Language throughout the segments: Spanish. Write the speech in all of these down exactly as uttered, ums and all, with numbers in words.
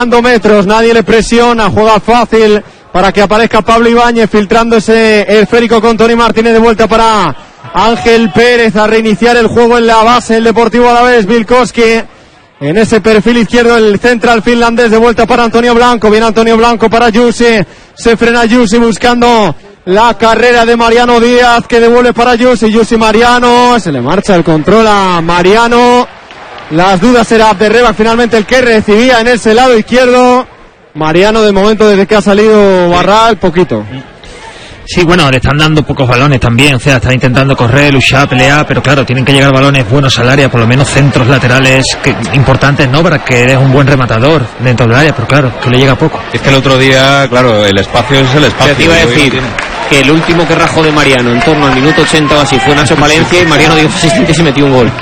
metros, nadie le presiona, juega fácil para que aparezca Pablo Ibáñez filtrando ese esférico con Tony Martínez de vuelta para Ángel Pérez a reiniciar el juego en la base, el Deportivo Alavés. Wilkoski en ese perfil izquierdo, el central finlandés de vuelta para Antonio Blanco, viene Antonio Blanco para Jussi, se frena Jussi buscando la carrera de Mariano Díaz que devuelve para Jussi, Jussi Mariano, se le marcha el control a Mariano. Las dudas era Abderreba finalmente el que recibía en ese lado izquierdo. Mariano de momento desde que ha salido Barral, poquito. Sí, bueno, le están dando pocos balones también, o sea, están intentando correr, luchar, pelear, pero claro, tienen que llegar balones buenos al área, por lo menos centros laterales que, importantes, ¿no? Para que eres un buen rematador dentro del área, pero claro, que le llega poco. Es que el otro día, claro, el espacio es el espacio. Te iba a decir que el último que rajó de Mariano en torno al minuto ochenta o así fue Nacho Palencia y Mariano dio asistente y se metió un gol.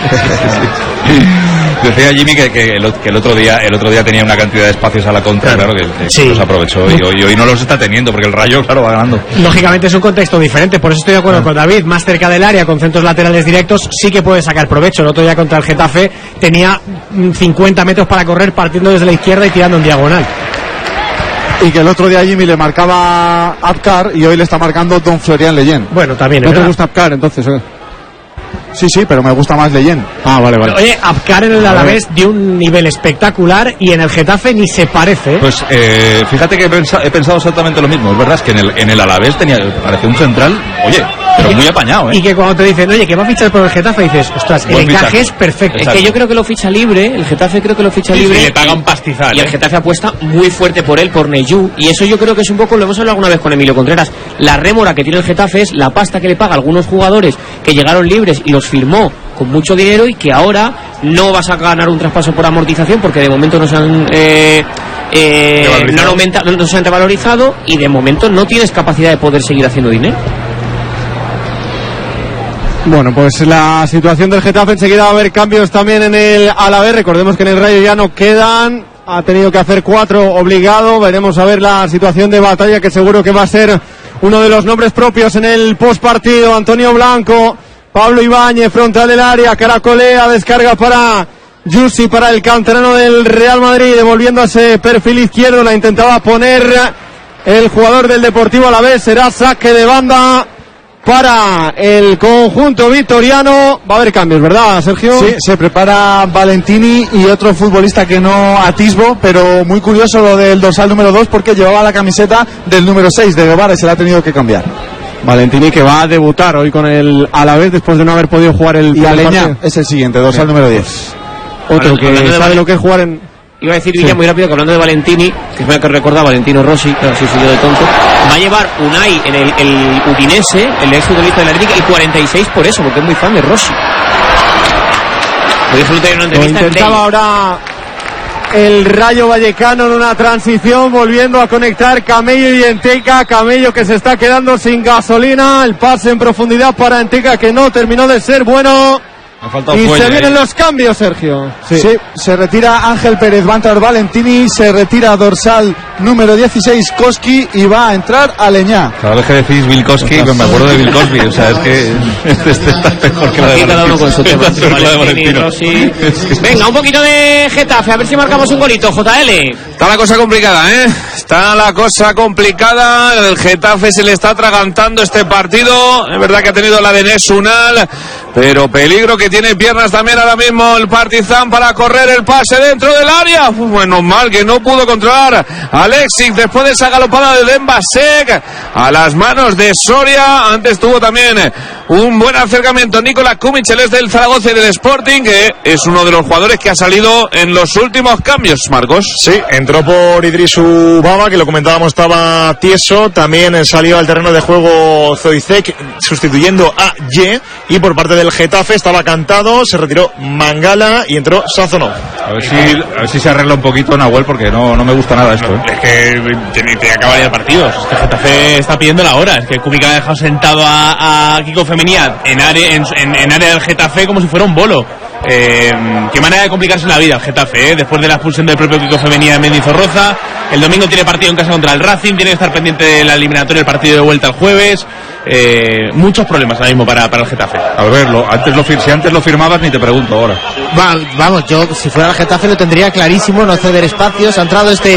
Decía Jimmy que, que, el, que el otro día el otro día tenía una cantidad de espacios a la contra, claro, claro que, que sí. Los aprovechó y hoy, hoy no los está teniendo porque el Rayo, claro, va ganando. Lógicamente es un contexto diferente, por eso estoy de acuerdo ah. con David, más cerca del área, con centros laterales directos, sí que puede sacar provecho. El otro día contra el Getafe tenía cincuenta metros para correr partiendo desde la izquierda y tirando en diagonal. Y que el otro día Jimmy le marcaba Abkar y hoy le está marcando Don Florian Leyen. Bueno, también. ¿No te gusta Abkar entonces? Eh? Sí, sí, pero me gusta más Leyen. Ah, vale, vale. Oye, Abkar en el Alavés dio un nivel espectacular y en el Getafe ni se parece. Pues eh, fíjate que he pensado, he pensado exactamente lo mismo. Es verdad, es que en el, en el Alavés tenía, parecía un central, oye, pero muy apañado, ¿eh? Y que cuando te dicen, oye, que va a fichar por el Getafe, dices, ostras, el encaje fichaje. Es perfecto. Exacto. Es que yo creo que lo ficha libre, el Getafe creo que lo ficha sí, libre. Y le paga un pastizal. Y el Getafe apuesta muy fuerte por él, por Neyú. Y eso yo creo que es un poco, lo hemos hablado alguna vez con Emilio Contreras, la rémora que tiene el Getafe es la pasta que le paga a algunos jugadores que llegaron libres y los firmó con mucho dinero y que ahora no vas a ganar un traspaso por amortización porque de momento no se han eh, eh, no, han aumenta, no se han revalorizado y de momento no tienes capacidad de poder seguir haciendo dinero. Bueno, pues la situación del Getafe, enseguida va a haber cambios también en el Alavés. Recordemos que en el Rayo ya no quedan, ha tenido que hacer cuatro obligado. Veremos a ver la situación de Batalla, que seguro que va a ser uno de los nombres propios en el postpartido. Antonio Blanco, Pablo Ibáñez, frontal del área, caracolea, descarga para Jussi, para el canterano del Real Madrid, devolviendo a ese perfil izquierdo, la intentaba poner el jugador del Deportivo Alavés, será saque de banda para el conjunto vitoriano. Va a haber cambios, ¿verdad, Sergio? Sí, se prepara Valentini y otro futbolista que no atisbo, pero muy curioso lo del dorsal número dos porque llevaba la camiseta del número seis de Guevara y se la ha tenido que cambiar. Valentini, que va a debutar hoy con el Alavés después de no haber podido jugar el... Y Aleñá es el siguiente, dorsal número diez. Otro que sabe Valen... lo que es jugar en... Iba a decir Villa sí. muy rápido que hablando de Valentini, que es me que recuerda a Valentino Rossi, claro, si soy yo de tonto, va a llevar Unai en el, el Udinese, el ex futbolista de la Atlético, el cuarenta y seis por eso, porque es muy fan de Rossi. Lo dijo en una entrevista. Lo intentaba ahora el Rayo Vallecano en una transición, volviendo a conectar Camello y Enteca. Camello que se está quedando sin gasolina, el pase en profundidad para Enteca que no terminó de ser bueno. Y se vienen los cambios, Sergio. Sí. sí, se retira Ángel Pérez, va a entrar Valentini, se retira dorsal número dieciséis Koski y va a entrar Aleñá. Cada vez que decís Wilkoski, pues me acuerdo de Wilkoski, o sea, es que este, este está mejor que la de cada uno con su tema. Valentini, Rossi. Venga, un poquito de Getafe, a ver si marcamos un golito, J L. Está la cosa complicada, ¿eh? Está la cosa complicada, el Getafe se le está atragantando este partido, es verdad que ha tenido la de Nesunal, pero peligro que tiene piernas también ahora mismo el Partizan para correr el pase dentro del área. Uf, menos mal que no pudo controlar Alexic después de esa galopada de Dembasek a las manos de Soria. Antes tuvo también un buen acercamiento Nikola Kumic, el ex del Zaragoza y del Sporting, que es uno de los jugadores que ha salido en los últimos cambios, Marcos. Sí, entró por Idrisu Baba, que lo comentábamos, estaba tieso. También salió al terreno de juego Zoizek sustituyendo a Ye, y por parte del Getafe estaba cantado, se retiró Mangala y entró Sazonov. A ver si, a ver si se arregla un poquito Nahuel, porque no, no me gusta nada esto, ¿eh? Es que te, te acabaría el partido. Este Getafe está pidiendo la hora. Es que Kubica ha dejado sentado a, a Kiko Femenia en área, en, en, en área del Getafe como si fuera un bolo. Eh, qué manera de complicarse la vida el Getafe, ¿eh? Después de la expulsión del propio Kiko Femenia de Mendizorroza. El domingo tiene partido en casa contra el Racing, tiene que estar pendiente de la eliminatoria, el partido de vuelta el jueves. Eh, muchos problemas ahora mismo para, para el Getafe. A verlo, antes lo, si antes lo firmabas ni te pregunto ahora. Va, vamos, yo si fuera el Getafe lo tendría clarísimo, no ceder espacios. Ha entrado este